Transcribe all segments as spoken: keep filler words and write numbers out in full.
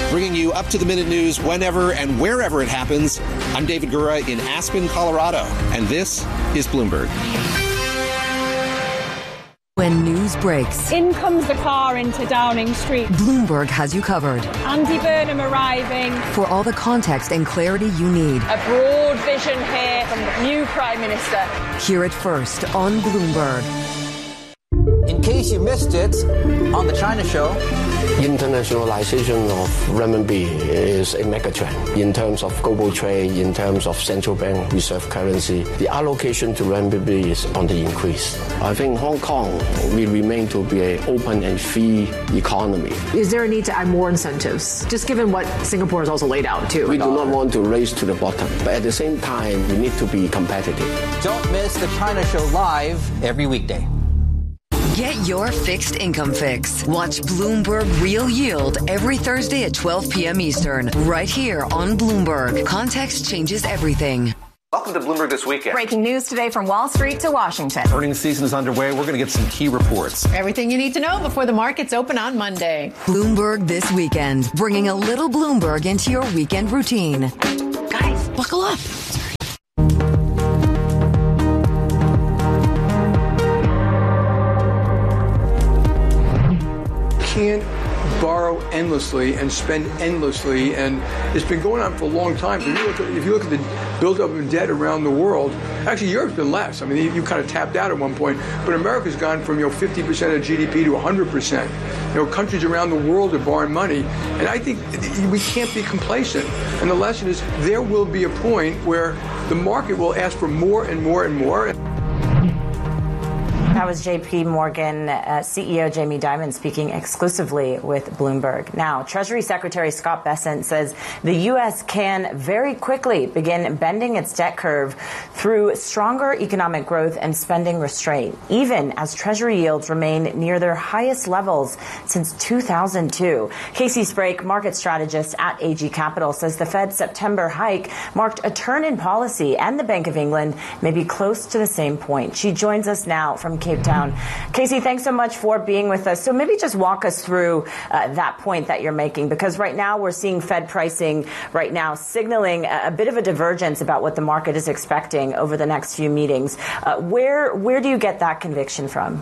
bringing you up-to-the-minute news whenever and wherever it happens. I'm David Gura in Aspen, Colorado, and this is Bloomberg. When news breaks, in comes the car into Downing Street. Bloomberg has you covered. Andy Burnham arriving. For all the context and clarity you need. A broad vision here from the new Prime Minister. Hear it first on Bloomberg. In case you missed it, on the China Show, internationalization of renminbi is a megatrend in terms of global trade, in terms of central bank reserve currency. The allocation to renminbi is on the increase. I think Hong Kong will remain to be an open and free economy. Is there a need to add more incentives, just given what Singapore has also laid out too? We do not want to race to the bottom, but at the same time, we need to be competitive. Don't miss the China Show live every weekday. Get your fixed income fix. Watch Bloomberg Real Yield every Thursday at twelve p.m. Eastern, right here on Bloomberg. Context changes everything. Welcome to Bloomberg This Weekend. Breaking news today from Wall Street to Washington. Earnings season is underway. We're going to get some key reports. Everything you need to know before the markets open on Monday. Bloomberg This Weekend, bringing a little Bloomberg into your weekend routine. Guys, buckle up. Can't borrow endlessly and spend endlessly, and it's been going on for a long time. If you look at, if you look at the buildup of debt around the world, actually Europe's been less. I mean, you, you kind of tapped out at one point, but America's gone from, you know, fifty percent of G D P to one hundred percent. You know, countries around the world are borrowing money, and I think we can't be complacent. And the lesson is there will be a point where the market will ask for more and more and more. That was J P Morgan uh, C E O Jamie Dimon speaking exclusively with Bloomberg. Now, Treasury Secretary Scott Bessent says the U S can very quickly begin bending its debt curve through stronger economic growth and spending restraint, even as Treasury yields remain near their highest levels since two thousand two. Casey Sprake, market strategist at A G Capital, says the Fed's September hike marked a turn in policy, and the Bank of England may be close to the same point. She joins us now from Cape Town. Casey, thanks so much for being with us. So maybe just walk us through uh, that point that you're making, because right now we're seeing Fed pricing right now signaling a, a bit of a divergence about what the market is expecting over the next few meetings. Uh, where where do you get that conviction from?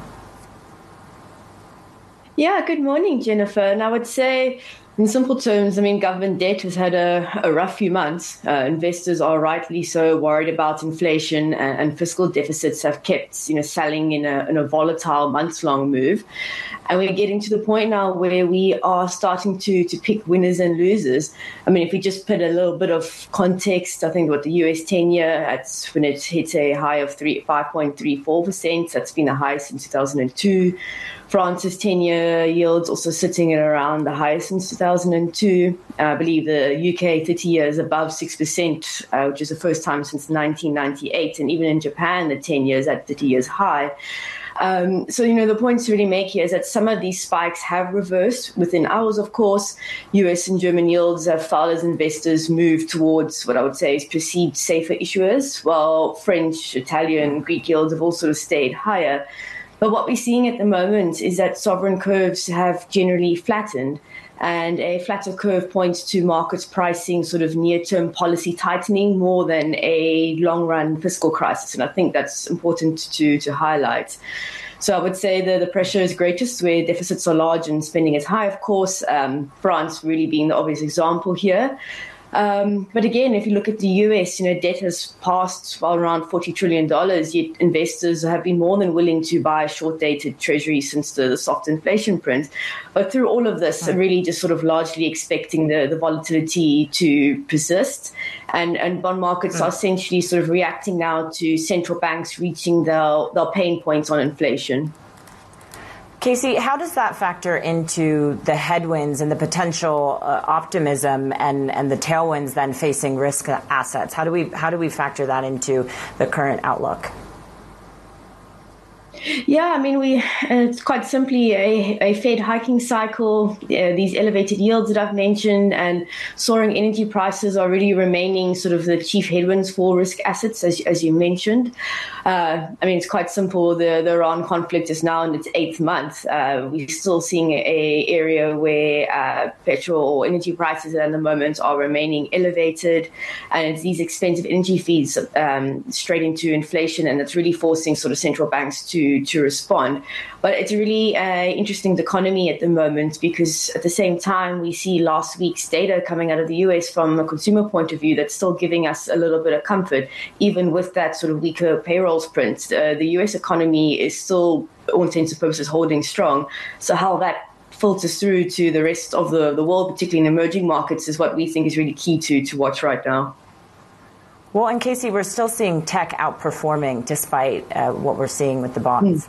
Yeah, good morning, Jennifer. And I would say, in simple terms, I mean, government debt has had a, a rough few months. Uh, investors are rightly so worried about inflation, and, and fiscal deficits have kept, you know, selling in a, in a volatile months-long move. And we're getting to the point now where we are starting to to pick winners and losers. I mean, if we just put a little bit of context, I think what the U S ten-year, that's when it hit a high of three, five point three four percent. That's been the highest since two thousand two. France's ten-year yields also sitting at around the highest since two thousand two. Uh, I believe the U K thirty-year is above six percent, uh, which is the first time since nineteen ninety-eight. And even in Japan, the ten years at thirty years high. Um, so, you know, the point to really make here is that some of these spikes have reversed within hours, of course. U S and German yields have fallen as investors move towards what I would say is perceived safer issuers, while French, Italian, Greek yields have also stayed higher. But what we're seeing at the moment is that sovereign curves have generally flattened, and a flatter curve points to markets pricing sort of near-term policy tightening more than a long-run fiscal crisis. And I think that's important to, to highlight. So I would say that the pressure is greatest where deficits are large and spending is high, of course, um, France really being the obvious example here. Um, but again, if you look at the U S, you know, debt has passed well, around forty trillion dollars, yet investors have been more than willing to buy short-dated treasuries since the, the soft inflation print. But through all of this, right, really just sort of largely expecting the, the volatility to persist. And, and bond markets right. are essentially sort of reacting now to central banks reaching their, their pain points on inflation. Casey, how does that factor into the headwinds and the potential uh, optimism and, and the tailwinds then facing risk assets? How do we how do we factor that into the current outlook? Yeah, I mean, we it's quite simply a, a Fed hiking cycle. Uh, these elevated yields that I've mentioned and soaring energy prices are really remaining sort of the chief headwinds for risk assets, as, as you mentioned. Uh, I mean, it's quite simple. The, the Iran conflict is now in its eighth month. Uh, we're still seeing a, a area where uh, petrol or energy prices at the moment are remaining elevated, and it's these expensive energy fees um, straight into inflation, and it's really forcing sort of central banks to to respond. But it's really uh, interesting economy at the moment, because at the same time we see last week's data coming out of the U S from a consumer point of view that's still giving us a little bit of comfort, even with that sort of weaker payrolls print. Uh, the U S economy is still, all intents and purposes, holding strong. So how that filters through to the rest of the, the world, particularly in emerging markets, is what we think is really key to to watch right now. Well, and Casey, we're still seeing tech outperforming despite uh, what we're seeing with the bonds. Hmm.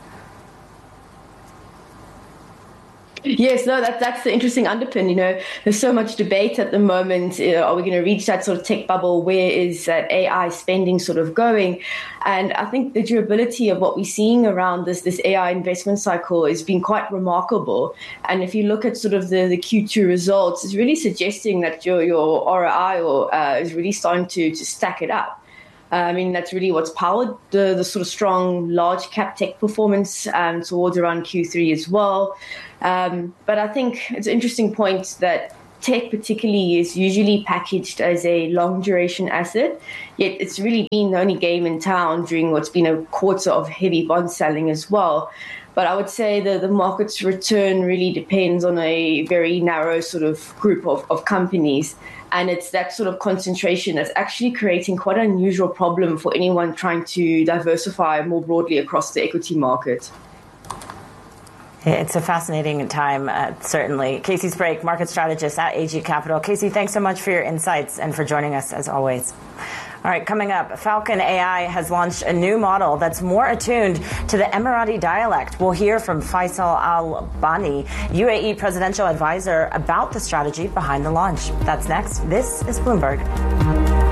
Yes, no, that, that's the interesting underpin. You know, there's so much debate at the moment. You know, are we going to reach that sort of tech bubble? Where is that A I spending sort of going? And I think the durability of what we're seeing around this this A I investment cycle has been quite remarkable. And if you look at sort of the, the Q two results, it's really suggesting that your your R O I or, uh, is really starting to, to stack it up. Uh, I mean, that's really what's powered the, the sort of strong large cap tech performance um, towards around Q three as well. Um, but I think it's an interesting point that tech particularly is usually packaged as a long duration asset, yet it's really been the only game in town during what's been a quarter of heavy bond selling as well. But I would say that the market's return really depends on a very narrow sort of group of, of companies. And it's that sort of concentration that's actually creating quite an unusual problem for anyone trying to diversify more broadly across the equity market. It's a fascinating time, uh, certainly. Casey Sprague, market strategist at A G Capital. Casey, thanks so much for your insights and for joining us, as always. All right, coming up, Falcon A I has launched a new model that's more attuned to the Emirati dialect. We'll hear from Faisal Al-Bani, U A E presidential advisor, about the strategy behind the launch. That's next. This is Bloomberg.